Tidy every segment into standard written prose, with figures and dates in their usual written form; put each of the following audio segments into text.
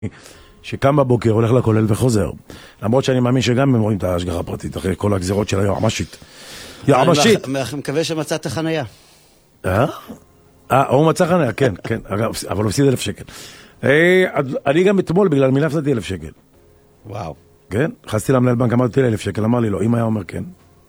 שקם בבוקר, הולך לכולל וחוזר. למרות שאני מאמין שגם הם רואים את ההשגחה הפרטית, אחרי כל הגזירות של היועמשית. יועמשית! אני מקווה שמצאת חנייה. הוא מצא חנייה, כן, כן. אבל הוא הפסיד 1,000 שקל. אני גם אתמול, בגלל מילה הפסדתי 1,000 שקל. וואו. כן? חסתי למנהל בנק, אמרתי לי 1,000 שקל, אמר לי לא, אם היה אומר כן.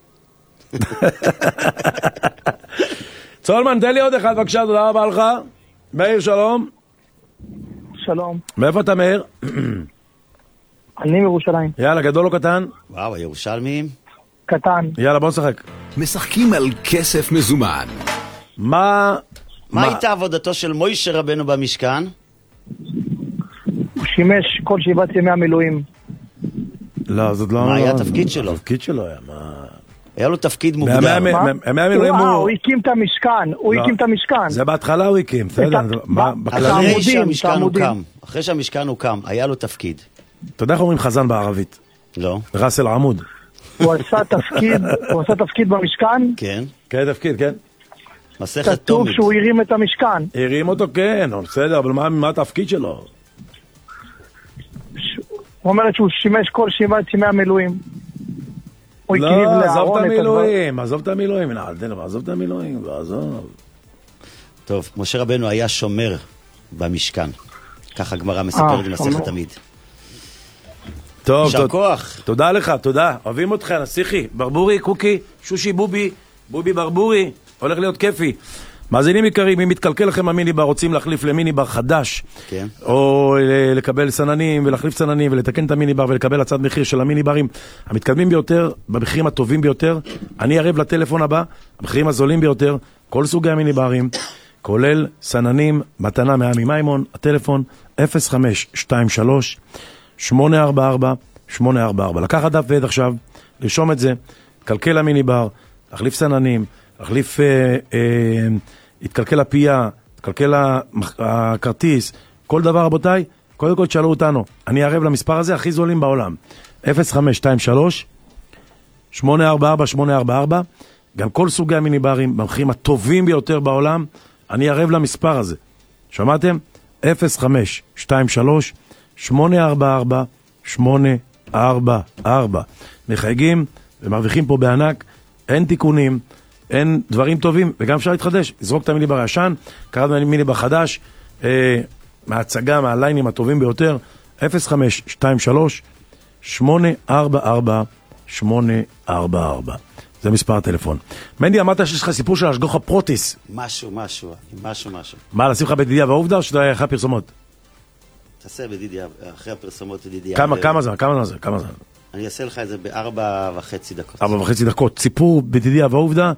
צולמן, תן לי עוד אחד, בבקשה, תודה רבה לך. מאיר, שלום. שלום. מאיפה אתה, מאיר? אני מירושלים. יאללה, גדול או קטן? וואו, הירושלמים. קטן. יאללה, בוא נשחק. משחקים על כסף מזומן. מה הייתה עבודתו של מוישה רבנו במשכן? הוא שימש כל 7 ימי המילואים. לא, זאת לא... מה היה התפקיד שלו? התפקיד שלו היה, מה... היה לו תפקיד מוגדר. הוא הקים את המשכן, הוא הקים את המשכן. זה בהתחלה הוא הקים, אחרי שהמשכן הוקם, היה לו תפקיד. אתה יודע איך אומרים חזן בערבית? לא. רסל עמוד. הוא עשה תפקיד במשכן? כן. כן, תפקיד, כן. מסכת כתוב תומית. שהוא הרים את המשכן. הרים אותו, כן, בסדר, אבל מה התפקיד שלו? הוא אומר שהוא שימש כל 7 ימי המילואים. לא, עזוב את המילואים, עזוב את המילואים, עזוב את המילואים, עזוב. טוב, משה רבנו היה שומר במשכן. ככה הגמרא מספרת במסכת תמיד. טוב, יישר כוח. תודה לך, תודה. אוהבים אותך, נסיכי. ברבורי, קוקי, שושי, בובי ברבורי. הולך להיות כיפי. מאזינים יקרים, אם מתקלקל לכם המיניבר, רוצים להחליף למיניבר חדש, כן. או לקבל סננים ולהחליף סננים ולתקן את המיניבר ולקבל הצעת מחיר של המיניברים המתקדמים ביותר, במחירים הטובים ביותר, אני ארב לטלפון הבא, המחירים הזולים ביותר, כל סוגי המיניברים, כולל סננים, מתנה מעמי מימון, הטלפון 0523-844-844. לקחת דף ועד עכשיו, לרשום את זה, תקלקל המיניבר, להחליף סננים, להחליף, התקלקל הפייה, התקלקל הכרטיס, כל דבר רבותיי, קודם כל תשאלו אותנו, אני אערב למספר הזה הכי זולים בעולם, 0523-844-844, גם כל סוגי המיניברים, במחירים הטובים ביותר בעולם, אני אערב למספר הזה, שמעתם? 0523-844-844, מחייגים ומרוויחים פה בענק, אין תיקונים, אין דברים טובים, וגם אפשר להתחדש. לזרוק את המיניבר הישן, קראנו מיניבר חדש, מההצגה, מהליינים הטובים ביותר, 0523-844-844. זה מספר הטלפון. מנדי, אמרת שיש לך סיפור של השגחה פרוטיס. משהו. מה, לשים לך בדידיה והעובדה, או שאתה היה אחרי הפרסומות? תעשה בדידיה, אחרי הפרסומות בדידיה. כמה זמן? אני אעשה לך את זה ב4.5 דקות. 4.5 דקות. סיפור בדידיה והעובדה,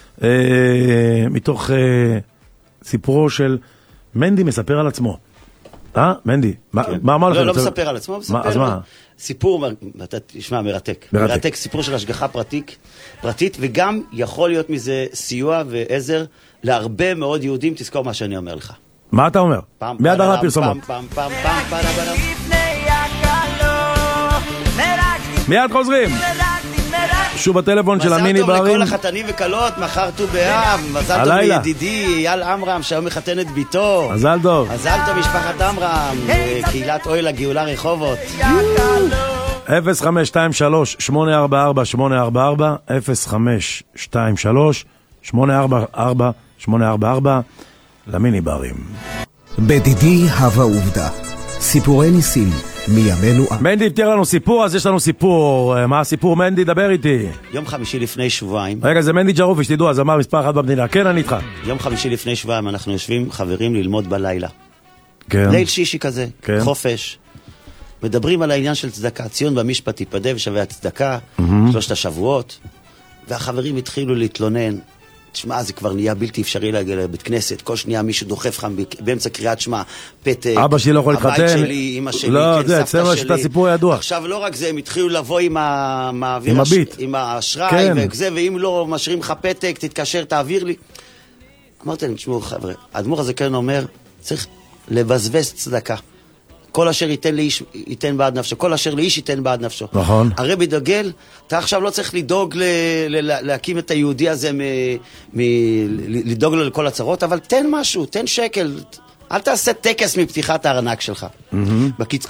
מתוך סיפורו של מנדי מספר על עצמו. מנדי, מה אמר לך? לא מספר על עצמו, מספר סיפור, אתה תשמע, מרתק, סיפור של השגחה פרטית, וגם יכול להיות מזה סיוע ועזר להרבה מאוד יהודים, תזכור מה שאני אומר לך. מה אתה אומר? מיד אחרי הפרסומות. מיד חוזרים. שוב בטלפון של המיני ברים. מזל טוב לכל החתנים וקלות, מחר ט"ו באב. מזל טוב לידידי אייל עמרם שהיום מחתן את ביתו. מזל טוב. מזל טוב משפחת עמרם, קהילת אוהל הגאולה רחובות. 0523-844-844 0523-844-844 למיני ברים. בדידי הווה עובדה, סיפורי ניסים מימינו. מנדי הבטיח לנו סיפור, אז יש לנו סיפור. מה הסיפור, מנדי? דבר איתי. יום חמישי לפני שבועיים. רגע, זה מנדי ג'רופיש, תדעו, אז אמר מספר 1 במדינה. כן, אני איתך. יום חמישי לפני שבועיים אנחנו יושבים חברים ללמוד בלילה. כן. ליל שישי כזה, כן. חופש. מדברים על העניין של צדקה. ציון במשפט תיפדה ושווה הצדקה, 3 השבועות. והחברים התחילו להתלונן. תשמע, זה כבר נהיה בלתי אפשרי להגיע לבית כנסת, כל שנייה מישהו דוחף לך באמצע קריאת שמע, פתק, אבא שלי לא יכול להתחתן, הבית שלי, אמא שלי, לא, כן, זה, סבתא שלי. הסיפור הידוע. עכשיו לא רק זה, הם התחילו לבוא עם עם האשראי, כן. וזה, ואם לא משאירים לך פתק, תתקשר, תעביר לי. אמרתי להם, תשמעו חבר'ה, האדמו"ר הזה כן אומר, צריך לבזבז צדקה. כל אשר ייתן לאיש ייתן בעד נפשו, כל אשר לאיש ייתן בעד נפשו. נכון. הרבי דגל, אתה עכשיו לא צריך לדאוג להקים את היהודי הזה, לדאוג לו לכל הצרות, אבל תן משהו, תן שקל, אל תעשה טקס מפתיחת הארנק שלך.